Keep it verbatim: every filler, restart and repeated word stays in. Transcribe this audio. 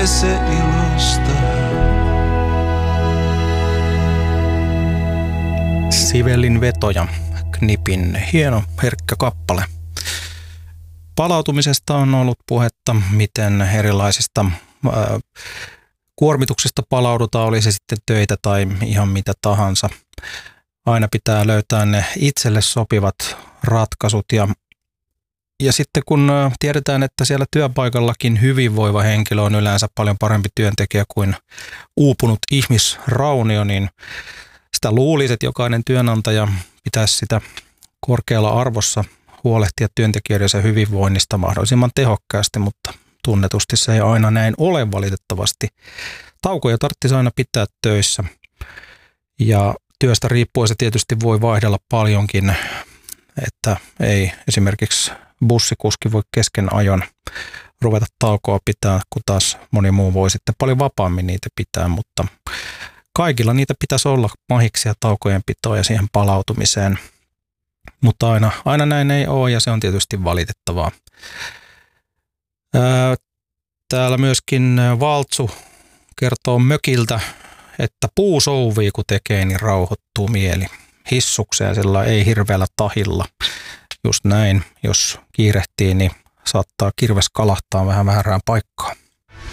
pääse ilosta. Sibelin vetoja, Knipin hieno herkkä kappale. Palautumisesta on ollut puhetta, miten erilaisista ää, kuormituksista palaudutaan, oli se sitten töitä tai ihan mitä tahansa. Aina pitää löytää ne itselle sopivat ratkaisut ja, ja sitten kun tiedetään, että siellä työpaikallakin hyvinvoiva henkilö on yleensä paljon parempi työntekijä kuin uupunut ihmisraunio, niin sitä luulisi, että jokainen työnantaja pitäisi sitä korkealla arvossa huolehtia työntekijöidensä hyvinvoinnista mahdollisimman tehokkaasti, mutta tunnetusti se ei aina näin ole valitettavasti. Taukoja tarvitsisi aina pitää töissä ja työstä riippuen se tietysti voi vaihdella paljonkin, että ei esimerkiksi bussikuski voi kesken ajon ruveta taukoa pitää, kun taas moni muu voi sitten paljon vapaammin niitä pitää, mutta kaikilla niitä pitäisi olla mahiksia taukojen pitoa ja siihen palautumiseen, mutta aina, aina näin ei ole ja se on tietysti valitettavaa. Ää, täällä myöskin Valtsu kertoo mökiltä, että puu souvii kun tekee, niin rauhoittuu mieli. Hissukseen sillä ei hirveällä tahilla. Just näin, jos kiirehtii, niin saattaa kirves kalahtaa vähän väärään paikkaan.